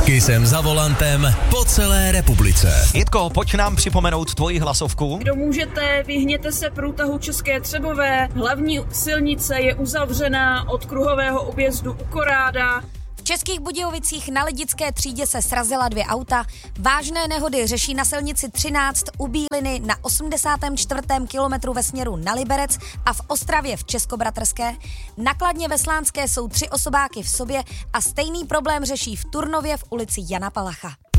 Taky jsem za volantem po celé republice. Jitko, pojď nám připomenout tvoji hlasovku. Kdo můžete, vyhněte se průtahu České Třebové. Hlavní silnice je uzavřená od kruhového objezdu u Koráda. V Českých Budějovicích na Lidické třídě se srazila 2 auta. Vážné nehody řeší na silnici 13 u Bíliny na 84. kilometru ve směru na Liberec a v Ostravě v Českobratrské. Na Kladně ve Slánské jsou 3 osobáky v sobě a stejný problém řeší v Turnově v ulici Jana Palacha.